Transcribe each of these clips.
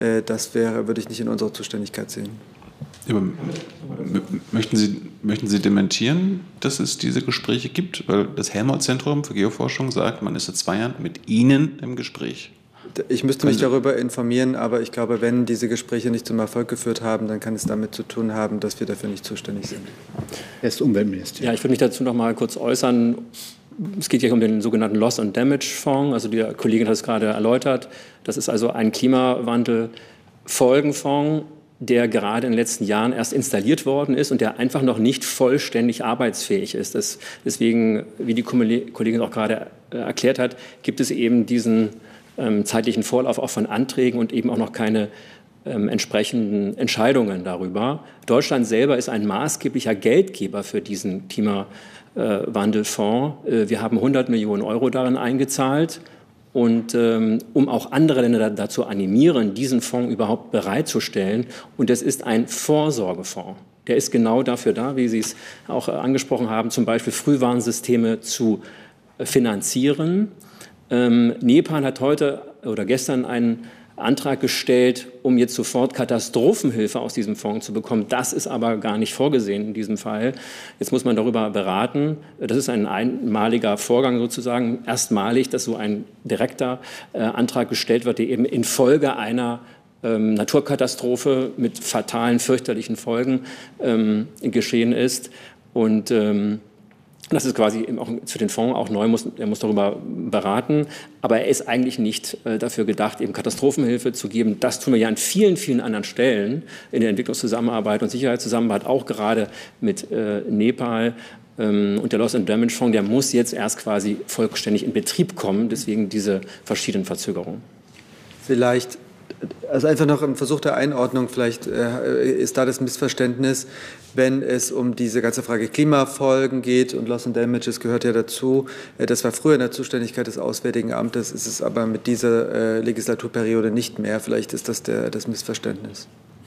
würde ich nicht in unserer Zuständigkeit sehen. Aber möchten Sie dementieren, dass es diese Gespräche gibt? Weil das Helmholtz-Zentrum für Geoforschung sagt, man ist seit 2 Jahren mit Ihnen im Gespräch. Ich müsste mich darüber informieren, aber ich glaube, wenn diese Gespräche nicht zum Erfolg geführt haben, dann kann es damit zu tun haben, dass wir dafür nicht zuständig sind. Herr Umweltminister. Ja, ich würde mich dazu noch mal kurz äußern. Es geht hier um den sogenannten Loss and Damage Fonds. Also die Kollegin hat es gerade erläutert. Das ist also ein Klimawandel-Folgenfonds, der gerade in den letzten Jahren erst installiert worden ist und der einfach noch nicht vollständig arbeitsfähig ist. Deswegen, wie die Kollegin auch gerade erklärt hat, gibt es eben diesen zeitlichen Vorlauf auch von Anträgen und eben auch noch keine entsprechenden Entscheidungen darüber. Deutschland selber ist ein maßgeblicher Geldgeber für diesen Klimawandelfonds. Wir haben 100 Millionen Euro darin eingezahlt. Und um auch andere Länder dazu animieren, diesen Fonds überhaupt bereitzustellen. Und das ist ein Vorsorgefonds. Der ist genau dafür da, wie Sie es auch angesprochen haben, zum Beispiel Frühwarnsysteme zu finanzieren. Nepal hat heute oder gestern einen Antrag gestellt, um jetzt sofort Katastrophenhilfe aus diesem Fonds zu bekommen. Das ist aber gar nicht vorgesehen in diesem Fall. Jetzt muss man darüber beraten. Das ist ein einmaliger Vorgang sozusagen, erstmalig, dass so ein direkter Antrag gestellt wird, der eben infolge einer Naturkatastrophe mit fatalen, fürchterlichen Folgen geschehen ist. Und das ist quasi eben auch für den Fonds auch neu, er muss darüber beraten. Aber er ist eigentlich nicht dafür gedacht, eben Katastrophenhilfe zu geben. Das tun wir ja an vielen, vielen anderen Stellen in der Entwicklungszusammenarbeit und Sicherheitszusammenarbeit, auch gerade mit Nepal. Und der Loss and Damage Fonds, der muss jetzt erst quasi vollständig in Betrieb kommen. Deswegen diese verschiedenen Verzögerungen. Vielleicht, also einfach noch ein Versuch der Einordnung, vielleicht ist da das Missverständnis, wenn es um diese ganze Frage Klimafolgen geht und Loss and Damages gehört ja dazu. Das war früher in der Zuständigkeit des Auswärtigen Amtes, ist es aber mit dieser Legislaturperiode nicht mehr. Vielleicht ist das das Missverständnis.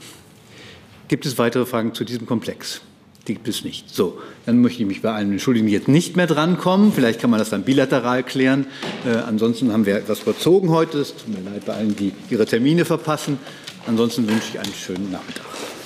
Gibt es weitere Fragen zu diesem Komplex? Die gibt es nicht. So, dann möchte ich mich bei allen entschuldigen, die jetzt nicht mehr drankommen. Vielleicht kann man das dann bilateral klären. Ansonsten haben wir etwas überzogen heute. Es tut mir leid bei allen, die ihre Termine verpassen. Ansonsten wünsche ich einen schönen Nachmittag.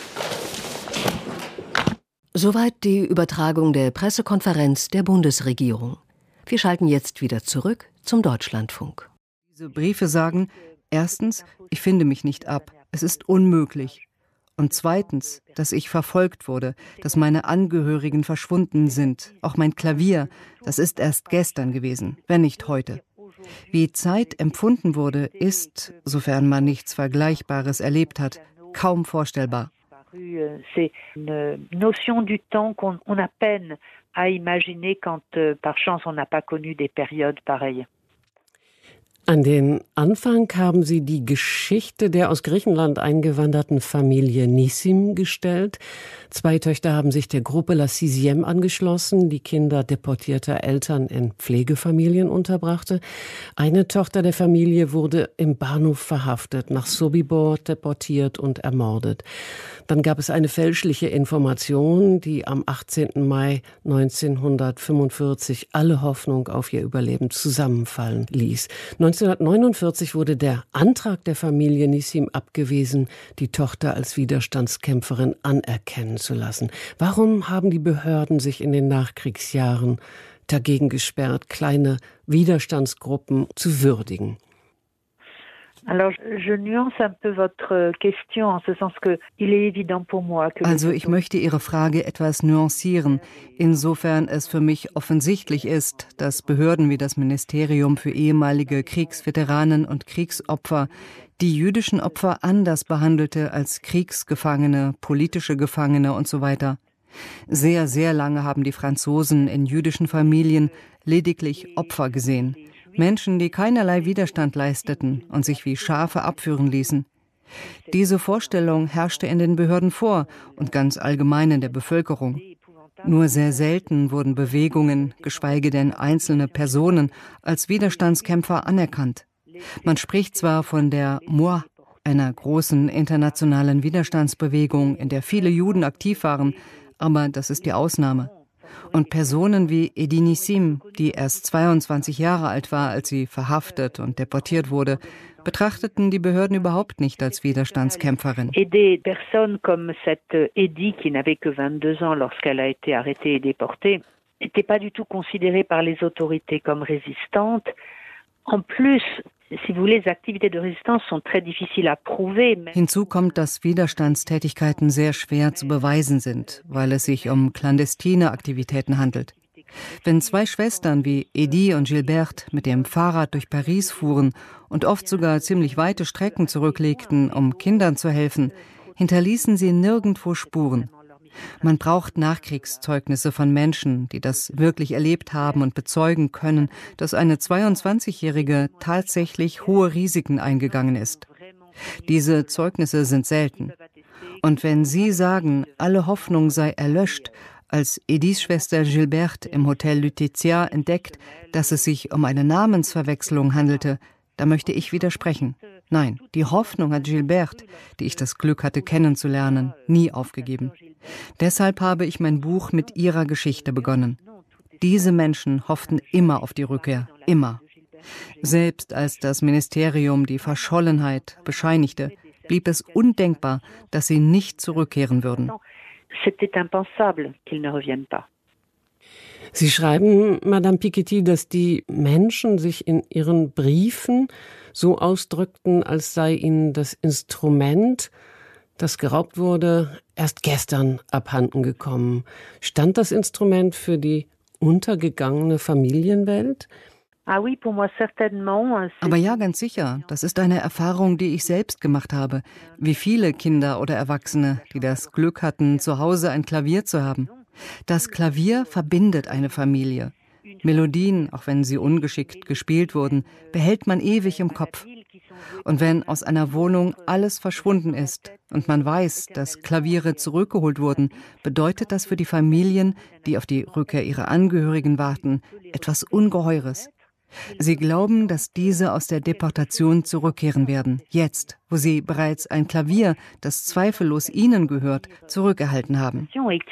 Soweit die Übertragung der Pressekonferenz der Bundesregierung. Wir schalten jetzt wieder zurück zum Deutschlandfunk. Diese Briefe sagen, erstens, ich finde mich nicht ab. Es ist unmöglich. Und zweitens, dass ich verfolgt wurde, dass meine Angehörigen verschwunden sind. Auch mein Klavier, das ist erst gestern gewesen, wenn nicht heute. Wie Zeit empfunden wurde, ist, sofern man nichts Vergleichbares erlebt hat, kaum vorstellbar. C'est une notion du temps qu'on a peine à imaginer quand, par chance, on n'a pas connu des périodes pareilles. An den Anfang haben Sie die Geschichte der aus Griechenland eingewanderten Familie Nissim gestellt. 2 Töchter haben sich der Gruppe La Sixième angeschlossen, die Kinder deportierter Eltern in Pflegefamilien unterbrachte. Eine Tochter der Familie wurde im Bahnhof verhaftet, nach Sobibor deportiert und ermordet. Dann gab es eine fälschliche Information, die am 18. Mai 1945 alle Hoffnung auf ihr Überleben zusammenfallen ließ. 1949 wurde der Antrag der Familie Nissim abgewiesen, die Tochter als Widerstandskämpferin anerkennen zu lassen. Warum haben die Behörden sich in den Nachkriegsjahren dagegen gesperrt, kleine Widerstandsgruppen zu würdigen? Alors, je nuance un peu votre question en ce sens que il est évident pour moi que Also ich möchte Ihre Frage etwas nuancieren, insofern es für mich offensichtlich ist, dass Behörden wie das Ministerium für ehemalige Kriegsveteranen und Kriegsopfer die jüdischen Opfer anders behandelte als Kriegsgefangene, politische Gefangene und so weiter. Sehr, sehr lange haben die Franzosen in jüdischen Familien lediglich Opfer gesehen. Menschen, die keinerlei Widerstand leisteten und sich wie Schafe abführen ließen. Diese Vorstellung herrschte in den Behörden vor und ganz allgemein in der Bevölkerung. Nur sehr selten wurden Bewegungen, geschweige denn einzelne Personen, als Widerstandskämpfer anerkannt. Man spricht zwar von der MOA, einer großen internationalen Widerstandsbewegung, in der viele Juden aktiv waren, aber das ist die Ausnahme. Und Personen wie Edi Nissim, die erst 22 Jahre alt war, als sie verhaftet und deportiert wurde, betrachteten die Behörden überhaupt nicht als Widerstandskämpferin. Et des personnes comme cette Edi, qui n'avait que 22 ans lorsqu'elle a été arrêtée et déportée, n'était pas du tout considérée par les autorités comme résistante. En plus, si vous voulez, les activités de résistance sont très difficiles à prouver. Hinzu kommt, dass Widerstandstätigkeiten sehr schwer zu beweisen sind, weil es sich um clandestine Aktivitäten handelt. Wenn zwei Schwestern wie Edi und Gilberte mit dem Fahrrad durch Paris fuhren und oft sogar ziemlich weite Strecken zurücklegten, um Kindern zu helfen, hinterließen sie nirgendwo Spuren. Man braucht Nachkriegszeugnisse von Menschen, die das wirklich erlebt haben und bezeugen können, dass eine 22-Jährige tatsächlich hohe Risiken eingegangen ist. Diese Zeugnisse sind selten. Und wenn Sie sagen, alle Hoffnung sei erlöscht, als Edis Schwester Gilberte im Hotel Lutetia entdeckt, dass es sich um eine Namensverwechslung handelte, da möchte ich widersprechen. Nein, die Hoffnung hat Gilberte, die ich das Glück hatte kennenzulernen, nie aufgegeben. Deshalb habe ich mein Buch mit ihrer Geschichte begonnen. Diese Menschen hofften immer auf die Rückkehr, immer. Selbst als das Ministerium die Verschollenheit bescheinigte, blieb es undenkbar, dass sie nicht zurückkehren würden. Sie schreiben, Madame Piketty, dass die Menschen sich in ihren Briefen so ausdrückten, als sei ihnen das Instrument, das geraubt wurde, erst gestern abhanden gekommen. Stand das Instrument für die untergegangene Familienwelt? Aber ja, ganz sicher. Das ist eine Erfahrung, die ich selbst gemacht habe. Wie viele Kinder oder Erwachsene, die das Glück hatten, zu Hause ein Klavier zu haben. Das Klavier verbindet eine Familie. Melodien, auch wenn sie ungeschickt gespielt wurden, behält man ewig im Kopf. Und wenn aus einer Wohnung alles verschwunden ist und man weiß, dass Klaviere zurückgeholt wurden, bedeutet das für die Familien, die auf die Rückkehr ihrer Angehörigen warten, etwas Ungeheures. Sie glauben, dass diese aus der Deportation zurückkehren werden, jetzt, wo sie bereits ein Klavier, das zweifellos ihnen gehört, zurückerhalten haben.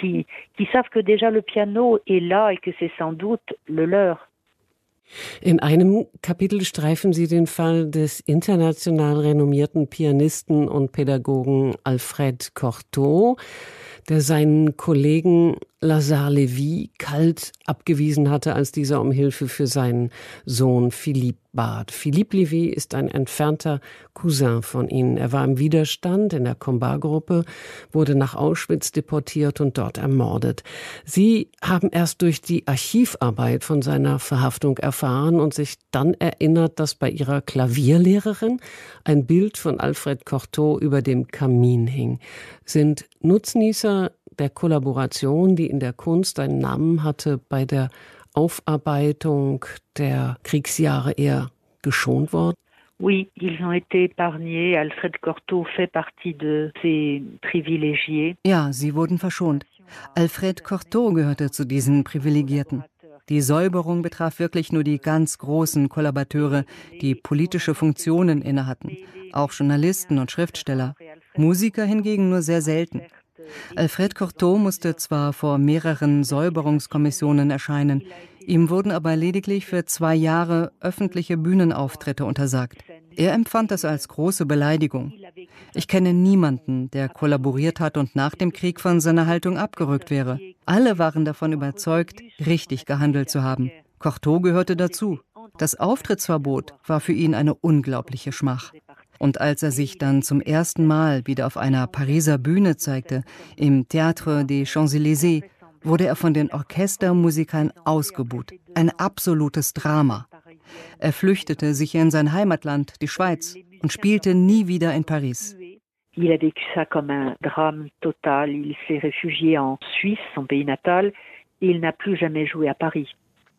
In einem Kapitel streifen Sie den Fall des international renommierten Pianisten und Pädagogen Alfred Cortot, der seinen Kollegen Lazare Lévy kalt abgewiesen hatte, als dieser um Hilfe für seinen Sohn Philippe bat. Philippe Lévy ist ein entfernter Cousin von ihnen. Er war im Widerstand in der Combat-Gruppe, wurde nach Auschwitz deportiert und dort ermordet. Sie haben erst durch die Archivarbeit von seiner Verhaftung erfahren und sich dann erinnert, dass bei ihrer Klavierlehrerin ein Bild von Alfred Cortot über dem Kamin hing. Sind Nutznießer der Kollaboration, die in der Kunst einen Namen hatte, bei der Aufarbeitung der Kriegsjahre eher geschont worden? Oui, ils ont été épargnés. Alfred Cortot fait partie de ces privilégiés. Ja, sie wurden verschont. Alfred Cortot gehörte zu diesen Privilegierten. Die Säuberung betraf wirklich nur die ganz großen Kollaborateure, die politische Funktionen innehatten, auch Journalisten und Schriftsteller. Musiker hingegen nur sehr selten. Alfred Cortot musste zwar vor mehreren Säuberungskommissionen erscheinen, ihm wurden aber lediglich für 2 Jahre öffentliche Bühnenauftritte untersagt. Er empfand das als große Beleidigung. Ich kenne niemanden, der kollaboriert hat und nach dem Krieg von seiner Haltung abgerückt wäre. Alle waren davon überzeugt, richtig gehandelt zu haben. Cortot gehörte dazu. Das Auftrittsverbot war für ihn eine unglaubliche Schmach. Und als er sich dann zum ersten Mal wieder auf einer Pariser Bühne zeigte, im Théâtre des Champs-Élysées, wurde er von den Orchestermusikern ausgebuht. Ein absolutes Drama. Er flüchtete sich in sein Heimatland, die Schweiz, und spielte nie wieder in Paris. Il a vécu ça comme un drame total. Il s'est réfugié en Suisse, son pays natal, et il n'a plus jamais joué à Paris.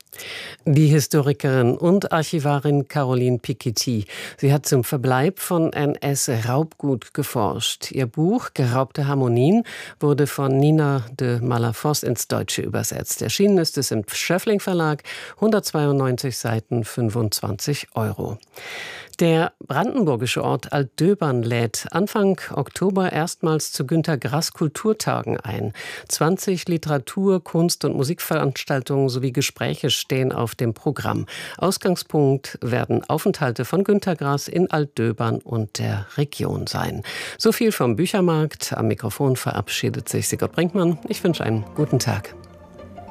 Die Historikerin und Archivarin Caroline Piketty. Sie hat zum Verbleib von NS-Raubgut geforscht. Ihr Buch Geraubte Harmonien wurde von Nina de Malafosse ins Deutsche übersetzt. Erschienen ist es im Schöffling Verlag, 192 Seiten, 25 €. Der brandenburgische Ort Altdöbern lädt Anfang Oktober erstmals zu Günter Grass Kulturtagen ein. 20 Literatur-, Kunst- und Musikveranstaltungen sowie Gespräche stehen auf dem Programm. Ausgangspunkt werden Aufenthalte von Günter Grass in Altdöbern und der Region sein. So viel vom Büchermarkt. Am Mikrofon verabschiedet sich Sigurd Brinkmann. Ich wünsche einen guten Tag.